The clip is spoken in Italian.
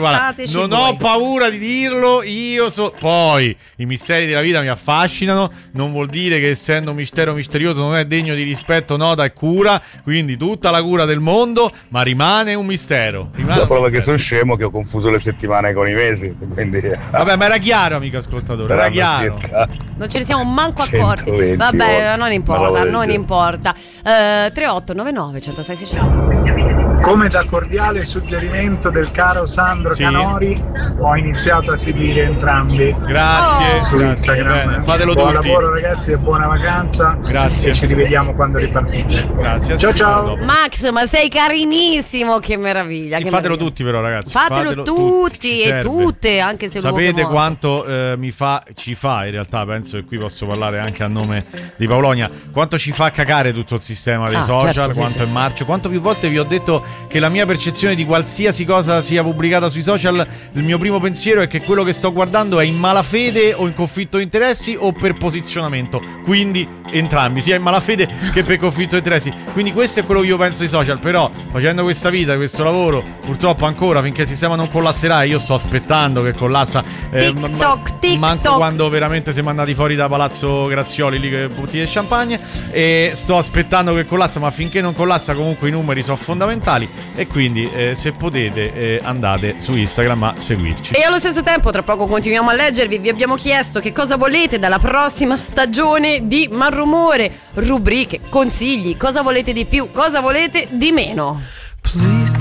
guarda, non ho paura di dirlo, poi i misteri della vita mi affascinano, non vuol dire che essendo un mistero misterioso non è degno di rispetto, nota e cura, quindi tutta la cura del mondo, ma rimane un mistero. La prova che sono scemo che ho confuso le settimane con i mesi, quindi vabbè, ma era chiaro, amico ascoltatore, era chiaro. Non ce ne siamo manco accorti. Vabbè, non importa. 3899 106 600. Come da cordiale suggerimento del caro Sandro Canori, ho iniziato a seguire entrambi. Grazie su Instagram. Bene, fatelo buon tutti. Lavoro ragazzi e buona vacanza. Grazie. E ci rivediamo quando ripartite. Grazie. Ciao. Max, ma sei carinissimo, che meraviglia. Sì, fatelo tutti però, ragazzi. Fatelo tutti e tutte, anche se sapete quanto ci fa in realtà, penso che qui posso parlare anche a nome di Paolonia, quanto ci fa cagare tutto il sistema dei social, certo, quanto sì. è marcio, quanto più volte vi ho detto che la mia percezione di qualsiasi cosa sia pubblicata sui social, il mio primo pensiero è che quello che sto guardando è in malafede o in conflitto di interessi o per posizionamento, quindi entrambi, sia in malafede che per conflitto di interessi, quindi questo è quello che io penso ai social. Però facendo questa vita, questo lavoro, purtroppo ancora finché il sistema non collasserà, io sto aspettando che collassa, TikTok. manco quando veramente siamo andati fuori da Palazzo Grazioli lì che butti di champagne, e sto aspettando che collassa, ma finché non collassa comunque i numeri sono fondamentali, e quindi se potete andate su Instagram a seguirci. E allo stesso tempo tra poco continuiamo a leggervi. Vi abbiamo chiesto che cosa volete dalla prossima stagione di Malrumore, rubriche, consigli, cosa volete di più, cosa volete di meno. Please